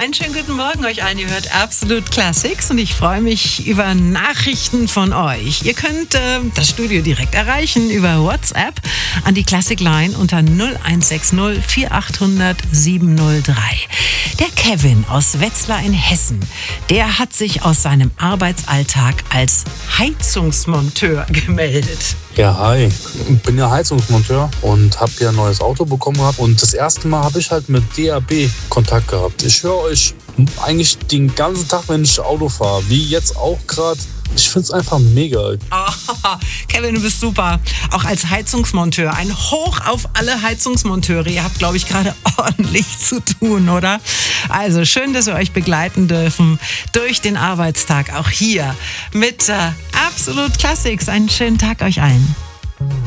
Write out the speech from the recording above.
einen schönen guten Morgen euch allen. Ihr hört Absolute Classics und ich freue mich über Nachrichten von euch. Ihr könnt das Studio direkt erreichen über WhatsApp an die Classic Line unter 0160 4800 703. Der Kevin aus Wetzlar in Hessen, der hat sich aus seinem Arbeitsalltag als Heizungsmonteur gemeldet. Ja, hi. Ich bin ja Heizungsmonteur und habe ja ein neues Auto bekommen gehabt. Und das erste Mal habe ich halt mit DAB Kontakt gehabt. Ich höre euch eigentlich den ganzen Tag, wenn ich Auto fahre, wie jetzt auch gerade. Ich finde es einfach mega. Oh, Kevin, du bist super. Auch als Heizungsmonteur. Ein Hoch auf alle Heizungsmonteure. Ihr habt, glaube ich, gerade ordentlich zu tun, oder? Also schön, dass wir euch begleiten dürfen durch den Arbeitstag. Auch hier mit Absolute Classics. Einen schönen Tag euch allen.